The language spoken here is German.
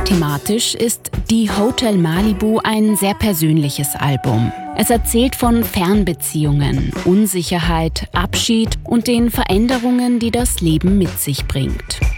Thematisch ist Die Hotel Malibu ein sehr persönliches Album. Es erzählt von Fernbeziehungen, Unsicherheit, Abschied und den Veränderungen, die das Leben mit sich bringt.